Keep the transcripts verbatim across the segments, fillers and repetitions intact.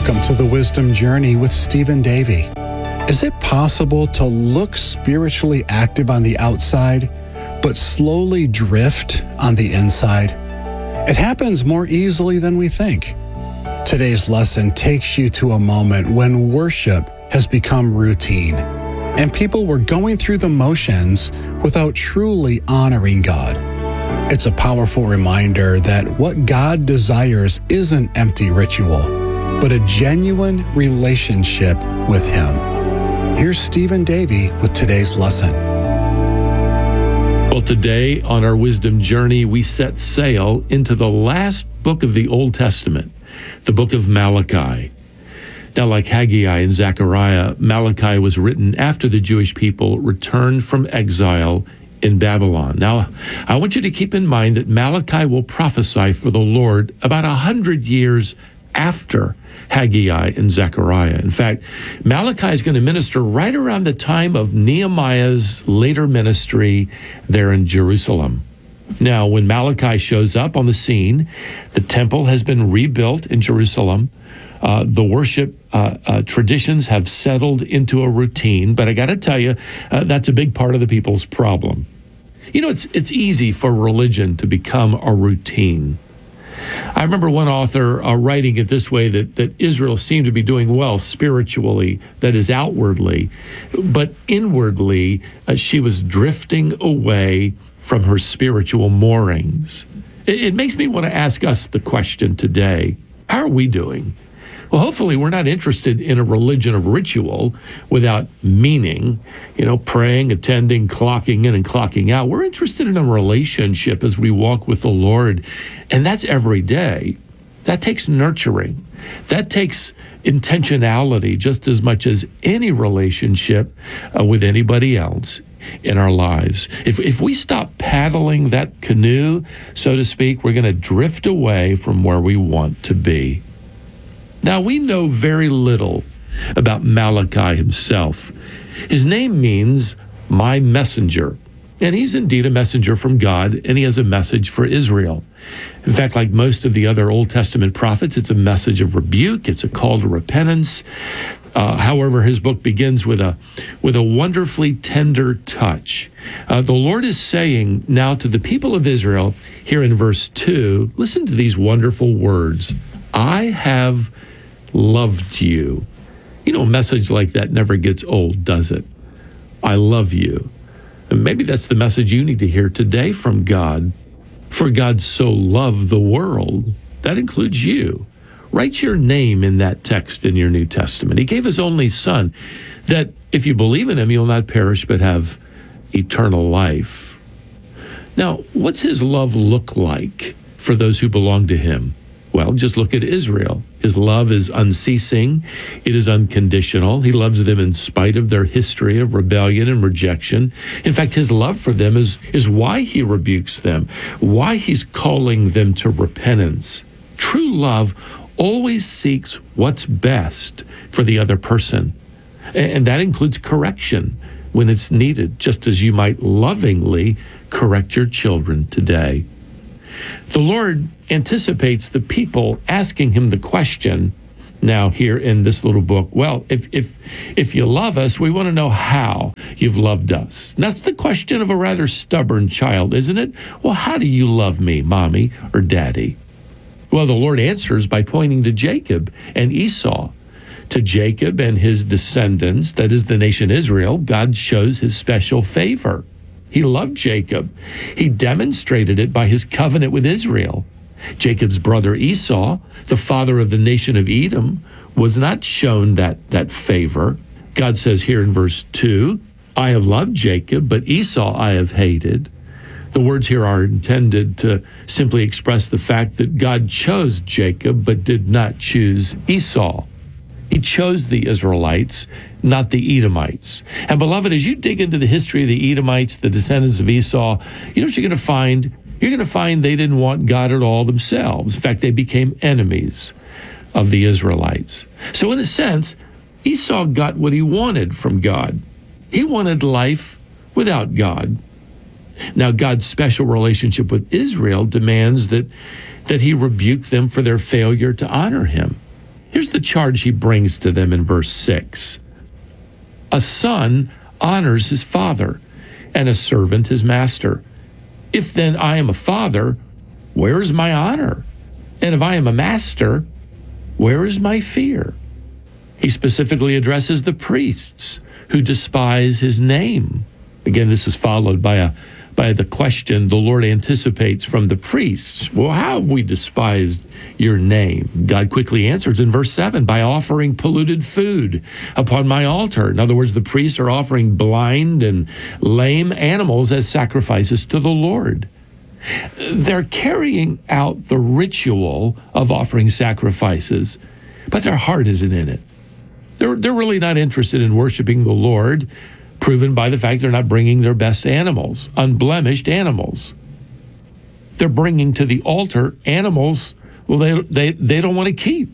Welcome to the Wisdom Journey with Stephen Davey. Is it possible to look spiritually active on the outside, but slowly drift on the inside? It happens more easily than we think. Today's lesson takes you to a moment when worship has become routine, and people were going through the motions without truly honoring God. It's a powerful reminder that what God desires isn't empty ritual, but a genuine relationship with Him. Here's Stephen Davey with today's lesson. Well, today on our wisdom journey, we set sail into the last book of the Old Testament, the book of Malachi. Now, like Haggai and Zechariah, Malachi was written after the Jewish people returned from exile in Babylon. Now, I want you to keep in mind that Malachi will prophesy for the Lord about a hundred years after Haggai and Zechariah. In fact, Malachi is going to minister right around the time of Nehemiah's later ministry there in Jerusalem. Now, when Malachi shows up on the scene, the temple has been rebuilt in Jerusalem. Uh, the worship uh, uh, traditions have settled into a routine, but I got to tell you, uh, that's a big part of the people's problem. You know, it's it's easy for religion to become a routine. I remember one author uh, writing it this way, that, that Israel seemed to be doing well spiritually, that is outwardly, but inwardly uh, she was drifting away from her spiritual moorings. It, it makes me want to ask us the question today, how are we doing? Well, hopefully we're not interested in a religion of ritual without meaning, you know, praying, attending, clocking in and clocking out. We're interested in a relationship as we walk with the Lord, and that's every day. That takes nurturing. That takes intentionality just as much as any relationship uh, with anybody else in our lives. If if we stop paddling that canoe, so to speak, we're going to drift away from where we want to be. Now, we know very little about Malachi himself. His name means my messenger, and he's indeed a messenger from God, and he has a message for Israel. In fact, like most of the other Old Testament prophets, it's a message of rebuke. It's a call to repentance. Uh, however, his book begins with a with a wonderfully tender touch. Uh, the Lord is saying now to the people of Israel, here in verse two, listen to these wonderful words. I have loved you. You know, a message like that never gets old, does it? I love you. And maybe that's the message you need to hear today from God. For God so loved the world, that includes you. Write your name in that text in your New Testament. He gave his only Son, that if you believe in him, you'll not perish but have eternal life. Now, what's his love look like for those who belong to him? Well, just look at Israel. His love is unceasing. It is unconditional. He loves them in spite of their history of rebellion and rejection. In fact, his love for them is, is why he rebukes them, why he's calling them to repentance. True love always seeks what's best for the other person. And that includes correction when it's needed, just as you might lovingly correct your children today. The Lord anticipates the people asking him the question now here in this little book. Well, if if if you love us, we want to know how you've loved us. And that's the question of a rather stubborn child, isn't it? Well, how do you love me, mommy or daddy? Well, the Lord answers by pointing to Jacob and Esau. To Jacob and his descendants, that is the nation Israel, God shows his special favor. He loved Jacob. He demonstrated it by his covenant with Israel. Jacob's brother Esau, the father of the nation of Edom, was not shown that, that favor. God says here in verse two, I have loved Jacob, but Esau I have hated. The words here are intended to simply express the fact that God chose Jacob, but did not choose Esau. He chose the Israelites, not the Edomites. And beloved, as you dig into the history of the Edomites, the descendants of Esau, you know what you're going to find? You're going to find they didn't want God at all themselves. In fact, they became enemies of the Israelites. So in a sense, Esau got what he wanted from God. He wanted life without God. Now, God's special relationship with Israel demands that, that he rebuke them for their failure to honor him. Here's the charge he brings to them in verse six. A son honors his father, and a servant his master. If then I am a father, where is my honor? And if I am a master, where is my fear? He specifically addresses the priests who despise his name. Again, this is followed by a by the question the Lord anticipates from the priests. Well, how have we despised your name? God quickly answers in verse seven, by offering polluted food upon my altar. In other words, the priests are offering blind and lame animals as sacrifices to the Lord. They're carrying out the ritual of offering sacrifices, but their heart isn't in it. They're, they're really not interested in worshiping the Lord, proven by the fact they're not bringing their best animals, unblemished animals. They're bringing to the altar animals, well, they, they, they don't want to keep.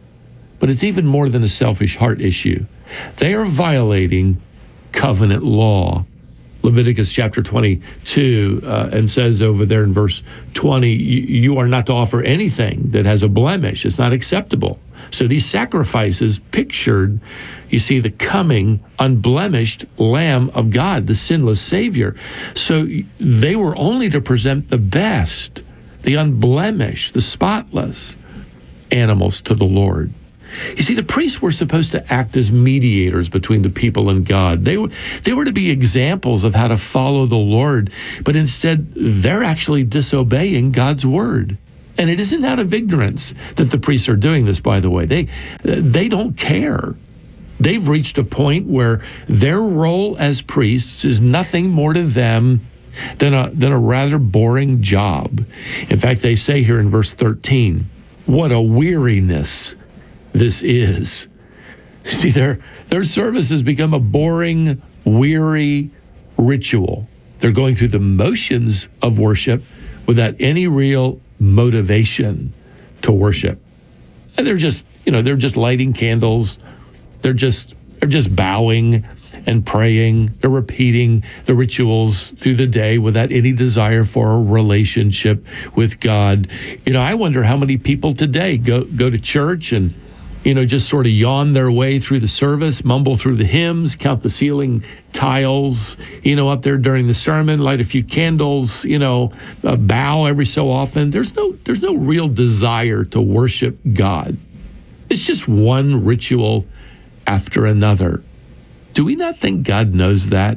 But it's even more than a selfish heart issue. They are violating covenant law. Leviticus chapter twenty-two uh, and says over there in verse twenty, you, you are not to offer anything that has a blemish. It's not acceptable. So these sacrifices pictured, you see, the coming unblemished Lamb of God, the sinless Savior. So they were only to present the best, the unblemished, the spotless animals to the Lord. You see, the priests were supposed to act as mediators between the people and God. They were, they were to be examples of how to follow the Lord, but instead they're actually disobeying God's word. And it isn't out of ignorance that the priests are doing this, by the way. They, they don't care. They've reached a point where their role as priests is nothing more to them than a, than a rather boring job. In fact, they say here in verse thirteen, what a weariness this is. See, their, their service has become a boring, weary ritual. They're going through the motions of worship without any real motivation to worship. And they're just, you know, they're just lighting candles. They're just, they're just bowing and praying. They're repeating the rituals through the day without any desire for a relationship with God. You know, I wonder how many people today go, go to church and, you know, just sort of yawn their way through the service, mumble through the hymns, count the ceiling tiles, you know, up there during the sermon, light a few candles, you know, uh, bow every so often. There's no, there's no real desire to worship God. It's just one ritual after another. Do we not think God knows that?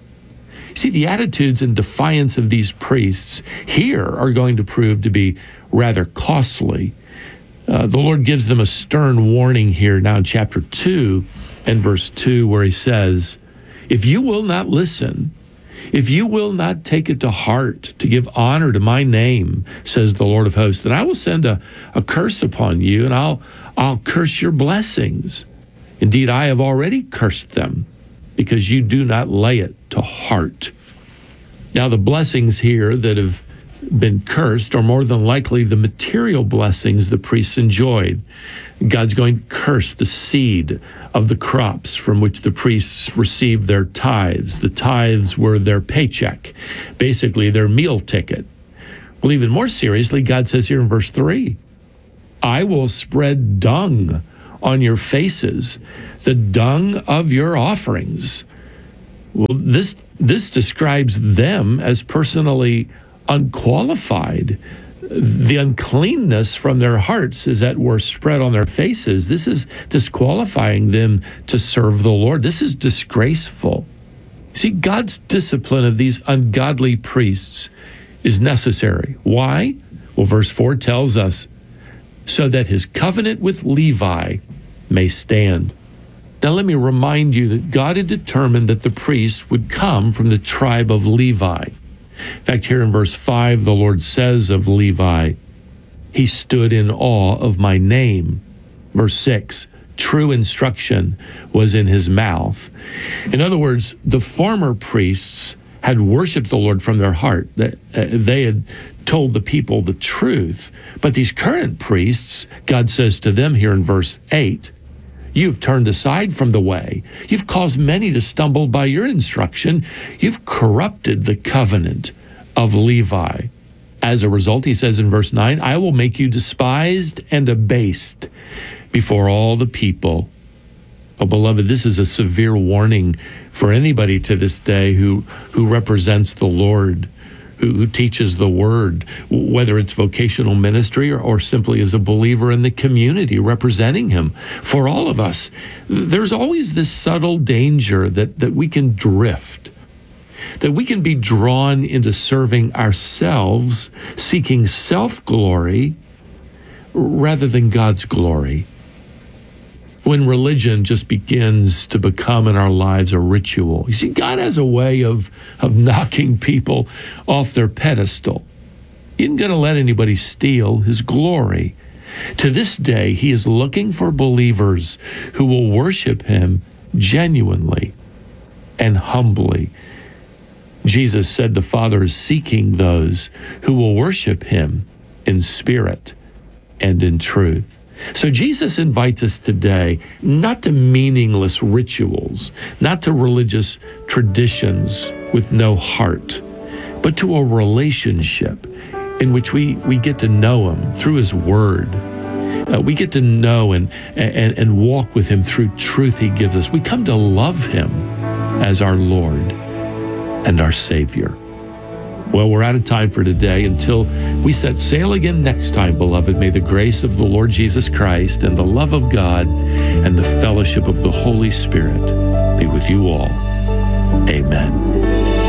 See, the attitudes and defiance of these priests here are going to prove to be rather costly. Uh, the Lord gives them a stern warning here now in chapter two and verse two, where he says, if you will not listen, if you will not take it to heart to give honor to my name, says the Lord of hosts, then I will send a, a curse upon you, and I'll, I'll curse your blessings. Indeed, I have already cursed them because you do not lay it to heart. Now, the blessings here that have been cursed are more than likely the material blessings the priests enjoyed. God's going to curse the seed of the crops from which the priests received their tithes. The tithes were their paycheck, basically their meal ticket. Well, even more seriously, God says here in verse three, I will spread dung on your faces, the dung of your offerings. Well, this this describes them as personally unqualified. The uncleanness from their hearts is that were spread on their faces. This is disqualifying them to serve the Lord. This is disgraceful. See, God's discipline of these ungodly priests is necessary. Why? Well, verse four tells us, so that his covenant with Levi may stand. Now, let me remind you that God had determined that the priests would come from the tribe of Levi. In fact, here in verse five, the Lord says of Levi, he stood in awe of my name. Verse six, true instruction was in his mouth. In other words, the former priests had worshiped the Lord from their heart. They had told the people the truth. But these current priests, God says to them here in verse eight, you've turned aside from the way. You've caused many to stumble by your instruction. You've corrupted the covenant of Levi. As a result, he says in verse nine, I will make you despised and abased before all the people. Oh, beloved, this is a severe warning for anybody to this day who, who represents the Lord, who, who teaches the word, whether it's vocational ministry or, or simply as a believer in the community representing him. For all of us, there's always this subtle danger that, that we can drift, that we can be drawn into serving ourselves, seeking self-glory rather than God's glory. When religion just begins to become in our lives a ritual. You see, God has a way of, of knocking people off their pedestal. He isn't going to let anybody steal his glory. To this day, he is looking for believers who will worship him genuinely and humbly. Jesus said the Father is seeking those who will worship him in spirit and in truth. So Jesus invites us today not to meaningless rituals, not to religious traditions with no heart, but to a relationship in which we, we get to know him through his word. Uh, we get to know and, and, and walk with him through truth he gives us. We come to love him as our Lord and our Savior. Well, we're out of time for today. Until we set sail again next time, beloved, may the grace of the Lord Jesus Christ and the love of God and the fellowship of the Holy Spirit be with you all. Amen.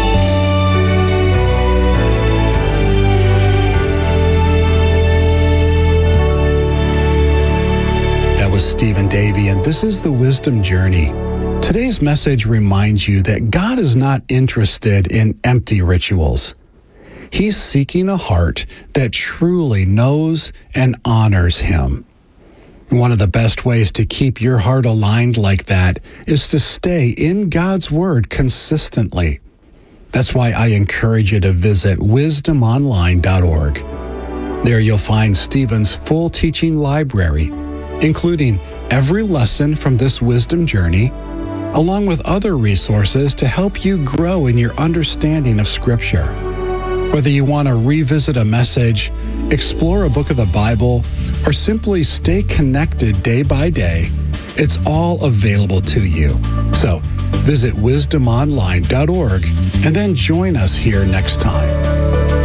That was Stephen Davey, and this is the Wisdom Journey. Today's message reminds you that God is not interested in empty rituals. He's seeking a heart that truly knows and honors him. One of the best ways to keep your heart aligned like that is to stay in God's Word consistently. That's why I encourage you to visit wisdom online dot org. There you'll find Stephen's full teaching library, including every lesson from this wisdom journey, along with other resources to help you grow in your understanding of Scripture. Whether you want to revisit a message, explore a book of the Bible, or simply stay connected day by day, it's all available to you. So visit wisdom online dot org and then join us here next time.